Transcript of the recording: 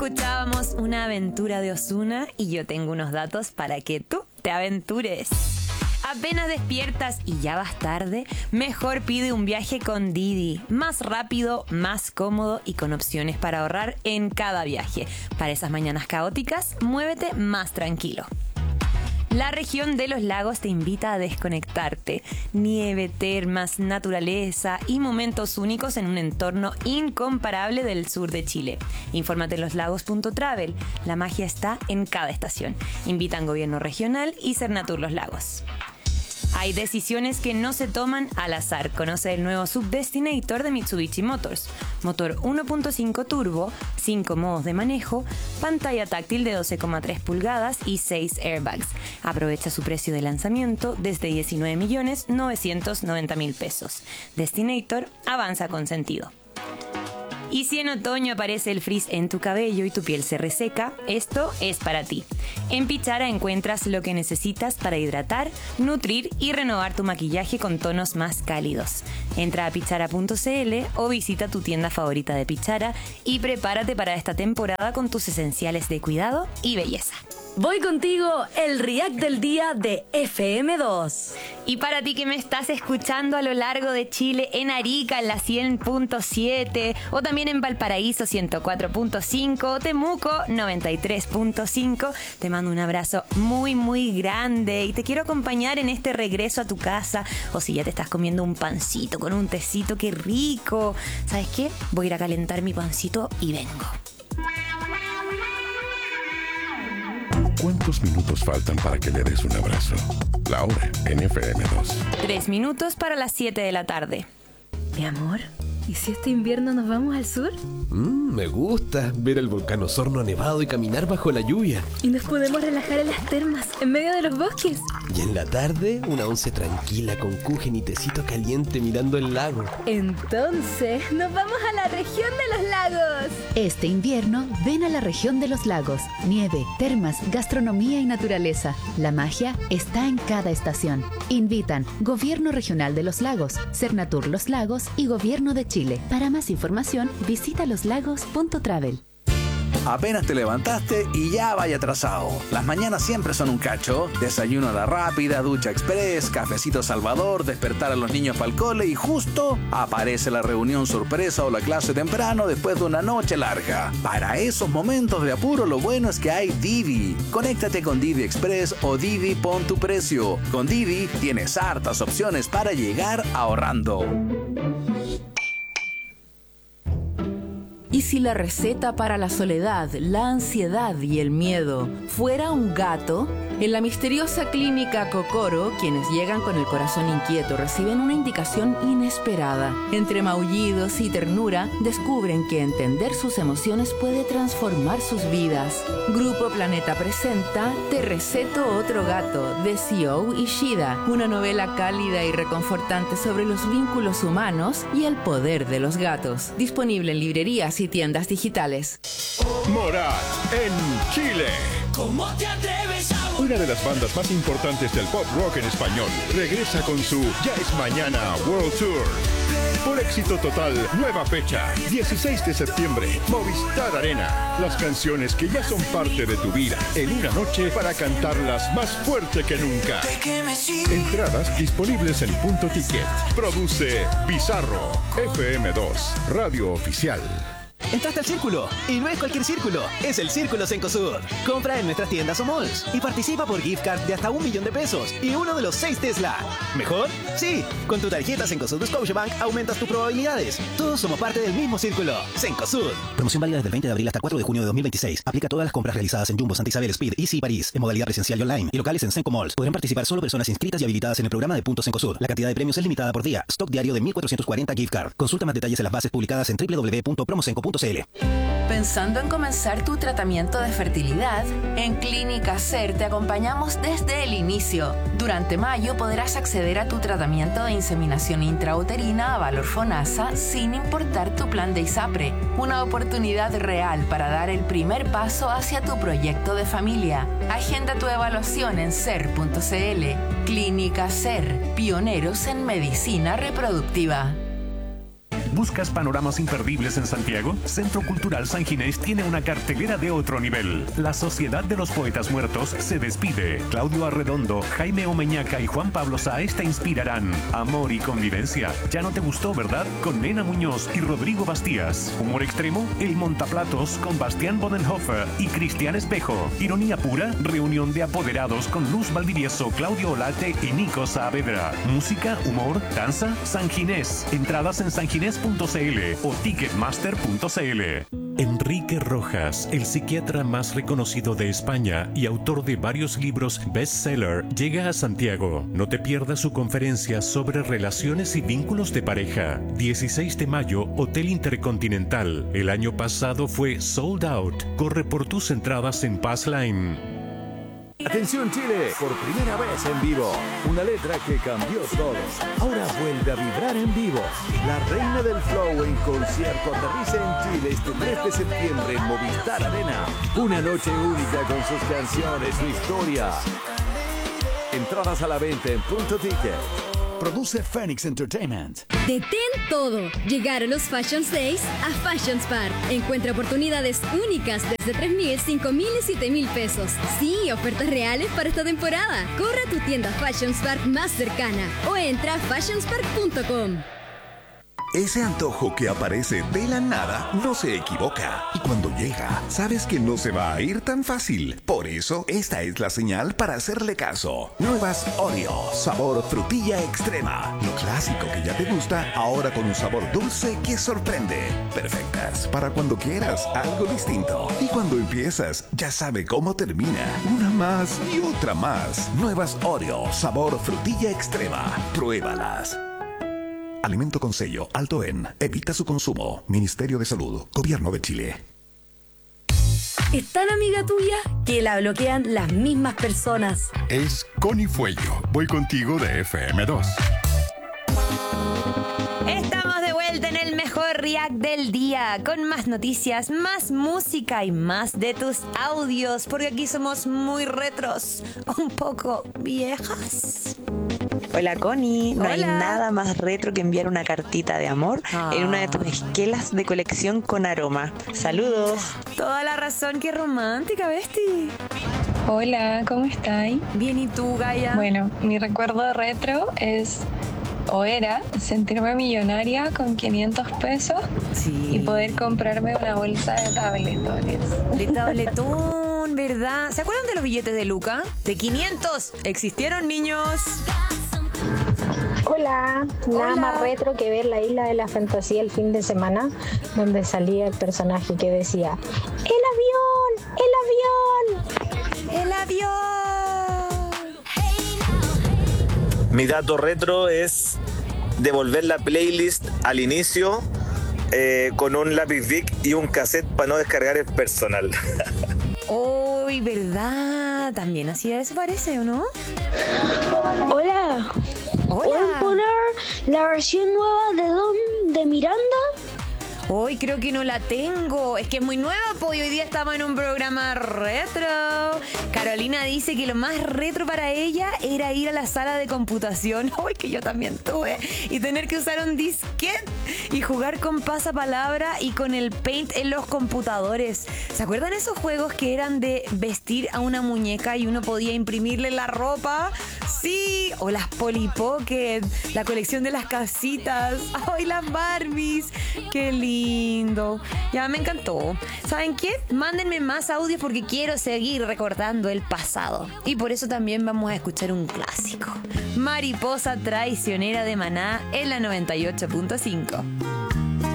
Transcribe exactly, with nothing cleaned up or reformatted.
escuchábamos Una aventura de Ozuna y yo tengo unos datos para que tú te aventures. Apenas despiertas y ya vas tarde, mejor pide un viaje con Didi. Más rápido, más cómodo y con opciones para ahorrar en cada viaje. Para esas mañanas caóticas, muévete más tranquilo. La región de los lagos te invita a desconectarte. Nieve, termas, naturaleza y momentos únicos en un entorno incomparable del sur de Chile. Infórmate en loslagos punto travel. La magia está en cada estación. Invitan Gobierno Regional y Cernatur Los Lagos. Hay decisiones que no se toman al azar. Conoce el nuevo Subdestinator de Mitsubishi Motors. Motor uno punto cinco turbo, cinco modos de manejo, pantalla táctil de doce coma tres pulgadas y seis airbags. Aprovecha su precio de lanzamiento desde diecinueve millones novecientos noventa mil pesos. Destinator avanza con sentido. Y si en otoño aparece el frizz en tu cabello y tu piel se reseca, esto es para ti. En Pichara encuentras lo que necesitas para hidratar, nutrir y renovar tu maquillaje con tonos más cálidos. Entra a pichara punto cl o visita tu tienda favorita de Pichara y prepárate para esta temporada con tus esenciales de cuidado y belleza. Voy contigo, el React del día de F M dos. Y para ti que me estás escuchando a lo largo de Chile, en Arica en la cien punto siete, o también en Valparaíso ciento cuatro punto cinco, o Temuco noventa y tres punto cinco, te mando un abrazo muy muy grande y te quiero acompañar en este regreso a tu casa, o si ya te estás comiendo un pancito con un tecito, qué rico. ¿Sabes qué? Voy a ir a calentar mi pancito y vengo. ¿Cuántos minutos faltan para que le des un abrazo? La hora en F M dos. Tres minutos para las siete de la tarde. Mi amor, ¿y si este invierno nos vamos al sur? Mm, me gusta ver el volcán Osorno nevado y caminar bajo la lluvia. Y nos podemos relajar en las termas, en medio de los bosques. Y en la tarde, una once tranquila con kuchen y tecito caliente mirando el lago. Entonces, nos vamos a la región de los lagos. Este invierno, ven a la región de los lagos. Nieve, termas, gastronomía y naturaleza. La magia está en cada estación. Invitan Gobierno Regional de los Lagos, Cernatur Los Lagos y Gobierno de Chile. Para más información, visita loslagos punto travel. Apenas te levantaste y ya vaya atrasado. Las mañanas siempre son un cacho. Desayuno a la rápida, ducha express, cafecito Salvador, despertar a los niños para el cole y justo aparece la reunión sorpresa o la clase temprano después de una noche larga. Para esos momentos de apuro lo bueno es que hay Didi. Conéctate con Didi Express o Didi Pon tu Precio. Con Didi tienes hartas opciones para llegar ahorrando. ¿Y si la receta para la soledad, la ansiedad y el miedo fuera un gato? En la misteriosa clínica Cocoro, quienes llegan con el corazón inquieto reciben una indicación inesperada. Entre maullidos y ternura, descubren que entender sus emociones puede transformar sus vidas. Grupo Planeta presenta Te receto otro gato, de C E O Ishida, una novela cálida y reconfortante sobre los vínculos humanos y el poder de los gatos. Disponible en librerías y tiendas digitales. Morat en Chile. ¿Cómo te atreves a Una de las bandas más importantes del pop rock en español regresa con su Ya es Mañana World Tour. Por éxito total, nueva fecha, dieciséis de septiembre, Movistar Arena. Las canciones que ya son parte de tu vida, en una noche para cantarlas más fuerte que nunca. Entradas disponibles en Punto Ticket. Produce Bizarro, F M dos, Radio Oficial. Entraste al círculo, y no es cualquier círculo, es el Círculo Cencosud. Compra en nuestras tiendas o malls y participa por gift card de hasta un millón de pesos y uno de los seis Tesla. ¿Mejor? Sí, con tu tarjeta Cencosud Scotiabank aumentas tus probabilidades. Todos somos parte del mismo círculo. Cencosud. Promoción válida desde el veinte de abril hasta cuatro de junio de dos mil veintiséis. Aplica a todas las compras realizadas en Jumbo, Santa Isabel, Speed, Easy y París, en modalidad presencial y online, y locales en Cenco Malls. Podrán participar solo personas inscritas y habilitadas en el programa de Punto Cencosud. La cantidad de premios es limitada por día. Stock diario de mil cuatrocientos cuarenta gift card. Consulta más detalles en las bases publicadas en doble u doble u doble u punto promocenco punto c l. ¿Pensando en comenzar tu tratamiento de fertilidad? En Clínica SER te acompañamos desde el inicio. Durante mayo podrás acceder a tu tratamiento de inseminación intrauterina a valor FONASA sin importar tu plan de ISAPRE. Una oportunidad real para dar el primer paso hacia tu proyecto de familia. Agenda tu evaluación en ser punto c l. Clínica SER, pioneros en medicina reproductiva. ¿Buscas panoramas imperdibles en Santiago? Centro Cultural San Ginés tiene una cartelera de otro nivel. La Sociedad de los Poetas Muertos se despide. Claudio Arredondo, Jaime Omeñaca y Juan Pablo Sáez te inspirarán. Amor y convivencia. Ya no te gustó, ¿verdad? Con Nena Muñoz y Rodrigo Bastías. Humor extremo, El Montaplatos con Bastián Bodenhofer y Cristian Espejo. Ironía pura, reunión de apoderados con Luz Valdivieso, Claudio Olate y Nico Saavedra. Música, humor, danza, San Ginés. Entradas en sanginés punto c l o ticketmaster punto c l. Enrique Rojas, el psiquiatra más reconocido de España y autor de varios libros bestseller, llega a Santiago. No te pierdas su conferencia sobre relaciones y vínculos de pareja. dieciséis de mayo, Hotel Intercontinental. El año pasado fue sold out. Corre por tus entradas en Passline. Atención Chile, por primera vez en vivo, una letra que cambió todo. Ahora vuelve a vibrar en vivo. La reina del flow en concierto aterriza en Chile este tres de septiembre en Movistar Arena. Una noche única con sus canciones, su historia. Entradas a la venta en Punto Ticket. Produce Phoenix Entertainment. Detén todo. Llegaron los Fashion Days a Fashions Park. Encuentra oportunidades únicas desde tres mil, cinco mil y siete mil pesos. Sí, ofertas reales para esta temporada. Corre a tu tienda Fashions Park más cercana o entra a fashions park punto com. Ese antojo que aparece de la nada no se equivoca. Y cuando llega, sabes que no se va a ir tan fácil. Por eso, esta es la señal para hacerle caso. Nuevas Oreo, sabor frutilla extrema. Lo clásico que ya te gusta, ahora con un sabor dulce que sorprende. Perfectas para cuando quieras algo distinto. Y cuando empiezas, ya sabe cómo termina. Una más y otra más. Nuevas Oreo, sabor frutilla extrema. Pruébalas. Alimento con sello alto en. Evita su consumo. Ministerio de Salud. Gobierno de Chile. Es tan amiga tuya que la bloquean las mismas personas. Es Connie Fuello. Voy contigo de F M dos. Estamos de vuelta en el mejor react del día, con más noticias, más música y más de tus audios, porque aquí somos muy retros, un poco viejas. Hola Connie, no Hola. hay nada más retro que enviar una cartita de amor Ah. en una de tus esquelas de colección con aroma. Saludos. Toda la razón, qué romántica, Besti. Hola, ¿cómo estáis? Bien, ¿y tú, Gaia? Bueno, mi recuerdo retro es, o era, sentirme millonaria con quinientos pesos sí. y poder comprarme una bolsa de tabletones. De tabletón, ¿verdad? ¿Se acuerdan de los billetes de Luca? De quinientos. ¿Existieron, niños? Hola, nada Hola. más retro que ver la Isla de la Fantasía el fin de semana, donde salía el personaje que decía ¡El avión! ¡El avión! ¡El avión! Mi dato retro es devolver la playlist al inicio eh, con un lápiz Bic y un cassette para no descargar el personal. Uy, ¿verdad? También hacía eso, parece, ¿o no? Hola. Hola. ¿Pueden poner la versión nueva de Don de Miranda? Hoy creo que no la tengo. Es que es muy nueva, pues hoy día estamos en un programa retro. Carolina dice que lo más retro para ella era ir a la sala de computación. Hoy que yo también tuve. Y tener que usar un disquete y jugar con pasapalabra y con el paint en los computadores. ¿Se acuerdan esos juegos que eran de vestir a una muñeca y uno podía imprimirle la ropa? Sí, o las Polly Pocket, la colección de las casitas. ¡Ay, las Barbies! ¡Qué lindo! Ya me encantó. ¿Saben qué? Mándenme más audios porque quiero seguir recordando el pasado. Y por eso también vamos a escuchar un clásico. Mariposa Traicionera de Maná en la noventa y ocho punto cinco.